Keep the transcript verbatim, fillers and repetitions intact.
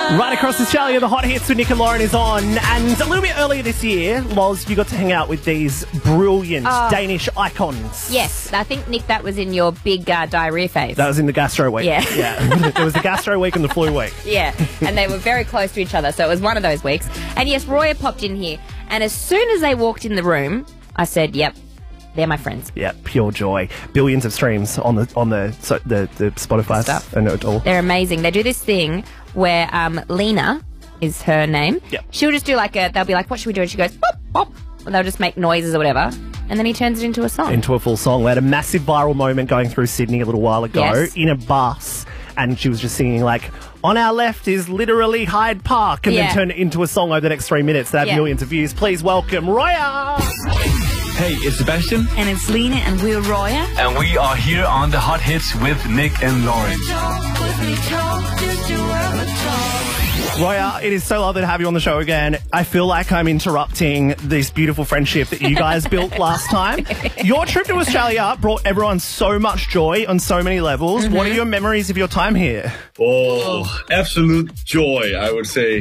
Right across Australia, the hot hits with Nick and Lauren is on. And a little bit earlier this year, Loz, you got to hang out with these brilliant Oh. Danish icons. Yes, I think, Nick, that was in your big uh, diarrhea phase. That was in the gastro week. Yeah. yeah. There was the gastro week and the flu week. Yeah, and they were very close to each other, so it was one of those weeks. And yes, Roya popped in here, and as soon as they walked in the room, I said, yep, they're my friends. Yeah, pure joy. Billions of streams on the on the so the, the Spotify Stuff. and it all. They're amazing. They do this thing where um, Lena is her name. Yep. She'll just do like a, they'll be like, what should we do? And she goes, pop, pop. And they'll just make noises or whatever. And then he turns it into a song. Into a full song. We had a massive viral moment going through Sydney a little while ago Yes. in a bus, and she was just singing like, on our left is literally Hyde Park, and Yeah. then turned it into a song over the next three minutes that had Yeah. millions of views. Please welcome Roya! Hey, it's Sebastian, And it's Lena and we're Roya. and we are here on the Hot Hits with Nick and Lauren. Roya, it is so lovely to have you on the show again. I feel like I'm interrupting this beautiful friendship that you guys built last time. Your trip to Australia brought everyone so much joy on so many levels. What are your memories of your time here? Oh, absolute joy, I would say.